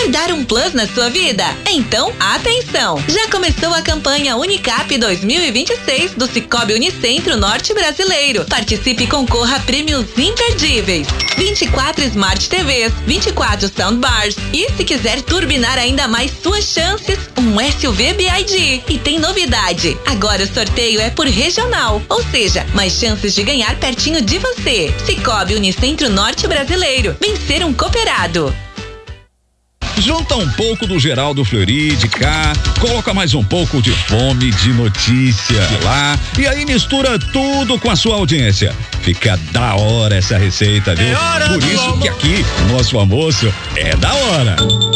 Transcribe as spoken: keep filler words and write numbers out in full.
Quer dar um plus na sua vida? Então, atenção! Já começou a campanha Unicap dois mil e vinte e seis do Sicoob Unicentro Norte Brasileiro. Participe e concorra a prêmios imperdíveis. vinte e quatro Smart T Vs, vinte e quatro Soundbars e, se quiser turbinar ainda mais suas chances, um S U V B Y D. E tem novidade, agora o sorteio é por regional, ou seja, mais chances de ganhar pertinho de você. Sicoob Unicentro Norte Brasileiro. Vencer um cooperado. Junta um pouco do Geraldo Fleury de cá, coloca mais um pouco de Fome de Notícia de lá e aí mistura tudo com a sua audiência. Fica da hora essa receita, viu? Por isso que aqui o nosso almoço é da hora.